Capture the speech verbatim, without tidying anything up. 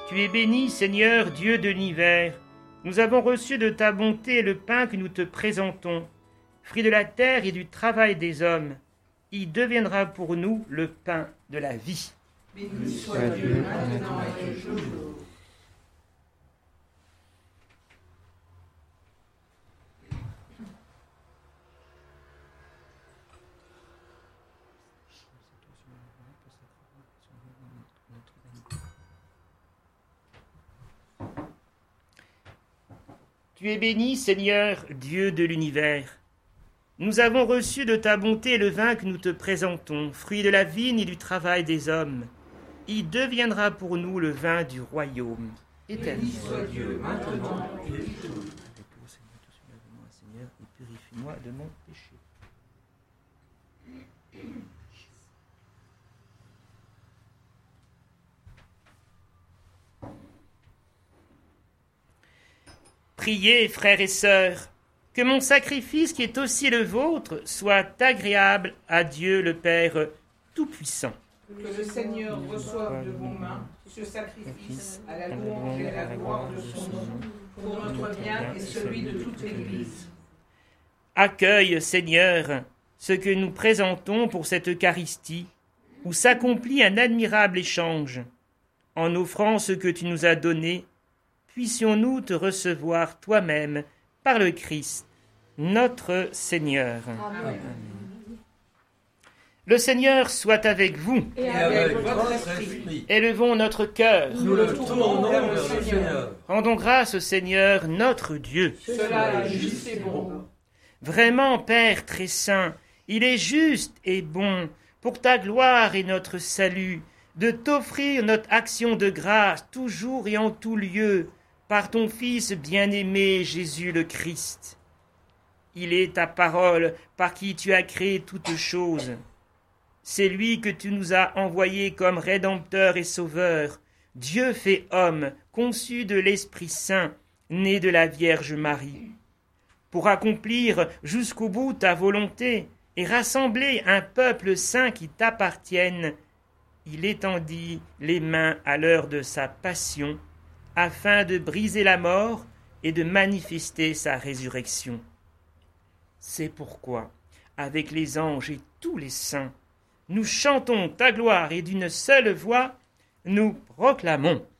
Tu es béni, Seigneur, Dieu de l'univers. Nous avons reçu de ta bonté le pain que nous te présentons, fruit de la terre et du travail des hommes. Il deviendra pour nous le pain de la vie. Béni soit Dieu maintenant et toujours. Tu es béni, Seigneur, Dieu de l'univers. Nous avons reçu de ta bonté le vin que nous te présentons, fruit de la vigne et du travail des hommes. Il deviendra pour nous le vin du royaume éternel. Béni soit Dieu maintenant et toujours. Seigneur, et purifie-moi de mon péché. Priez, frères et sœurs, que mon sacrifice, qui est aussi le vôtre, soit agréable à Dieu le Père Tout-Puissant. Que le Seigneur reçoive de vos mains ce sacrifice à la louange et à la gloire de son nom, pour notre bien et celui de toute l'Église. Accueille, Seigneur, ce que nous présentons pour cette Eucharistie, où s'accomplit un admirable échange. En offrant ce que tu nous as donné, puissions-nous te recevoir toi-même par le Christ, notre Seigneur. Amen. Le Seigneur soit avec vous. Et avec votre esprit. Élevons notre cœur. Nous le tournons vers le Seigneur. Rendons grâce au Seigneur, notre Dieu. Cela est juste et bon. Vraiment, Père très saint, il est juste et bon, pour ta gloire et notre salut, de t'offrir notre action de grâce, toujours et en tout lieu, par ton Fils bien-aimé, Jésus le Christ. Il est ta parole, par qui tu as créé toutes choses. C'est lui que tu nous as envoyé comme Rédempteur et Sauveur, Dieu fait homme, conçu de l'Esprit Saint, né de la Vierge Marie. Pour accomplir jusqu'au bout ta volonté et rassembler un peuple saint qui t'appartienne, il étendit les mains à l'heure de sa passion, afin de briser la mort et de manifester sa résurrection. C'est pourquoi, avec les anges et tous les saints, nous chantons ta gloire et d'une seule voix, nous proclamons